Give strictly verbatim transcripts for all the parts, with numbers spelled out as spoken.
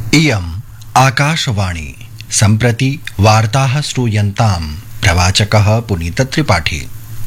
इयम् आकाशवाणी सम्प्रति वार्ताः श्रूयन्ताम् प्रवाचकः पुनीत त्रिपाठी।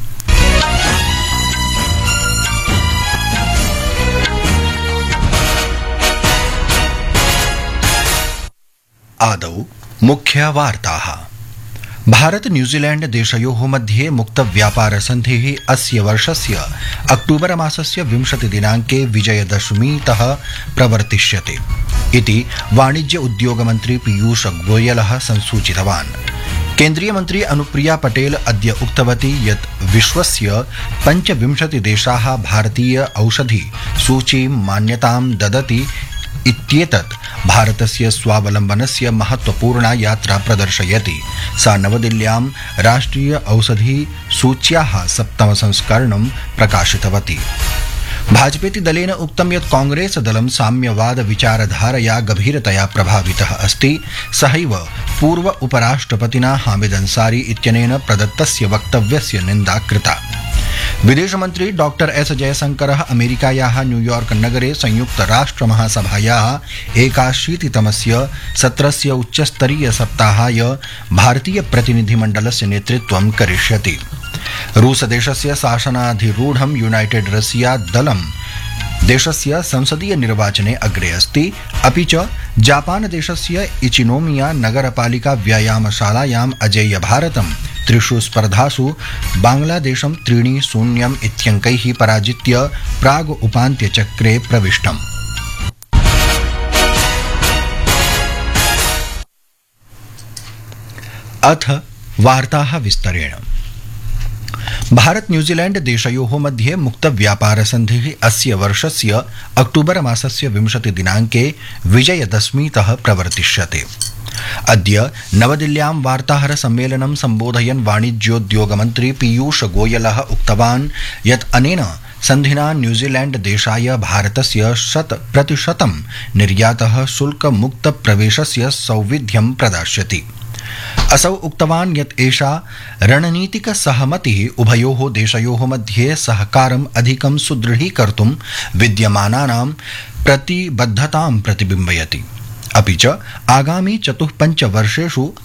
आदौ मुख्यवार्ताः। भारत न्यूजीलैंड देशयोः मध्ये मुक्त व्यापार सन्धिः अस्य वर्षस्य अक्टूबर मासस्य विंशति दिनाङ्के विजयदशमीतः प्रवर्तिष्यते इति वाणिज्य उद्योग मन्त्री पीयूष गोयलः संसूचितवान्। केन्द्रीय मन्त्री अनुप्रिया पटेल अद्य उक्तवती यत् विश्वस्य पञ्चविंशति देशाः भारतीय औषधि सूचीं मान्यतां ददति इत्येतत् भारतस्य स्वावलम्बनस्य महत्वपूर्णा यात्रा प्रदर्शयति। सा नवदिल्ल्यां राष्ट्रिय औषधि सूच्याः सप्तम संस्करणं प्रकाशितवती। भाजपेति दलेन उक्तं यत् कांग्रेस दलं साम्यवाद विचारधारया गभीरतया प्रभावितः अस्ति। सहैव पूर्व उपराष्ट्रपतिना हामिद अंसारी इत्यनेन प्रदत्तस्य वक्तव्यस्य निन्दा कृता। विदेशमन्त्री डॉक्टर एस जयशंकरः अमेरिकायाः न्यूयॉर्क नगरे संयुक्त राष्ट्र महासभायाः एकाशीतितमस्य सत्रस्य उच्चस्तरीय सप्ताहाय भारतीय प्रतिनिधिमण्डलस्य नेतृत्वं करिष्यति। रूसदेशस्य शासनाधिरूढं यूनाइटेड रशिया दलं देशस्य संसदीय निर्वाचने अग्रे अस्ति। अपि च जापान देशस्य इचिनोमिया नगरपालिका व्यायामशालायाम् अजेय भारतं त्रिषु स्पर्धासु बांग्लादेशं त्रीणि शून्यम् इत्यङ्कैः पराजित्य प्राग् उपान्त्यचक्रे प्रविष्टम्। अथ वार्ताः विस्तरेण। भारत न्यूजीलैंड देशयोः मध्ये मुक्त व्यापार सन्धिः अस्य वर्षस्य अक्टूबर मासस्य विंशति दिनाङ्के विजयदशमीतः प्रवर्तिष्यते। अद्य नवदिल्ल्यां वार्ताहर सम्मेलनं सम्बोधयन् वाणिज्योद्योगमन्त्री पीयूष गोयलः उक्तवान् यत् अनेन सन्धिना न्यूजीलैंड देशाय भारतस्य शत प्रतिशतं निर्यातः शुल्कमुक्त प्रवेशस्य सौविध्यं प्रदास्यति। असौ उक्तवान् यत् एषा रणनीतिक सहमतिः उभयोः देशयोः मध्ये सहकारम् अधिकं सुदृढीकर्तुं विद्यमानानां प्रतिबद्धतां प्रतिबिम्बयति। अपि च आगामि चतुःपञ्च वर्षेषु